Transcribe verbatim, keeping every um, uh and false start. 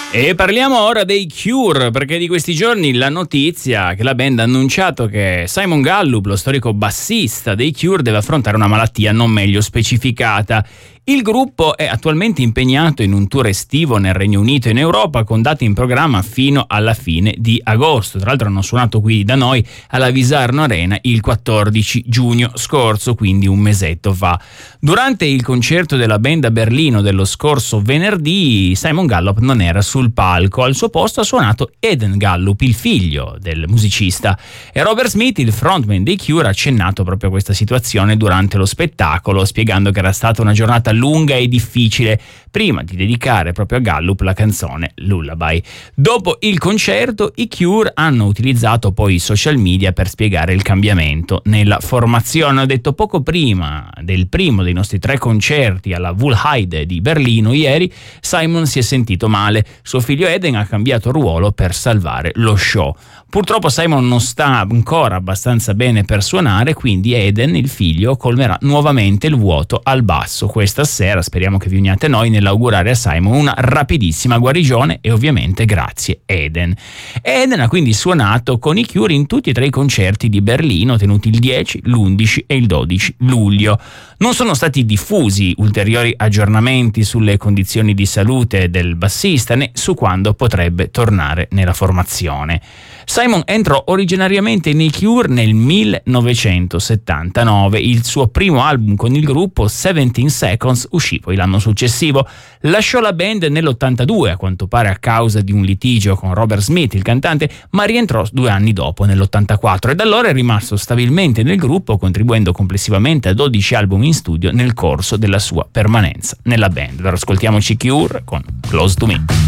E parliamo ora dei Cure, perché di questi giorni la notizia che la band ha annunciato che Simon Gallup, lo storico bassista dei Cure, deve affrontare una malattia non meglio specificata. Il gruppo è attualmente impegnato in un tour estivo nel Regno Unito e in Europa con date in programma fino alla fine di agosto. Tra l'altro hanno suonato qui da noi alla Visarno Arena il quattordici giugno scorso, quindi un mesetto fa. Durante il concerto della band a Berlino dello scorso venerdì, Simon Gallup non era sul palco. Al suo posto ha suonato Eden Gallup, il figlio del musicista. E Robert Smith, il frontman dei Cure, ha accennato proprio a questa situazione durante lo spettacolo, spiegando che era stata una giornata lunga e difficile prima di dedicare proprio a Gallup la canzone Lullaby. Dopo il concerto i Cure hanno utilizzato poi i social media per spiegare il cambiamento nella formazione. Ho detto poco prima del primo dei nostri tre concerti alla Woolheide di Berlino ieri, Simon si è sentito male. Suo figlio Eden ha cambiato ruolo per salvare lo show. Purtroppo Simon non sta ancora abbastanza bene per suonare, quindi Eden, il figlio, colmerà nuovamente il vuoto al basso questa sera. Speriamo che vi uniate a noi nell'augurare a Simon una rapidissima guarigione e ovviamente grazie Eden. Eden ha quindi suonato con i Cure in tutti e tre i concerti di Berlino tenuti il dieci, l'undici e il dodici luglio. Non sono stati diffusi ulteriori aggiornamenti sulle condizioni di salute del bassista né su quando potrebbe tornare nella formazione. Simon entrò originariamente nei Cure nel millenovecentosettantanove. Il suo primo album con il gruppo, seventeen seconds, uscì poi l'anno successivo. Lasciò la band nell'ottantadue, a quanto pare a causa di un litigio con Robert Smith, il cantante, ma rientrò due anni dopo, nell'ottantaquattro, e da allora è rimasto stabilmente nel gruppo, contribuendo complessivamente a dodici album in studio nel corso della sua permanenza nella band. Allora ascoltiamoci Cure con Close to Me.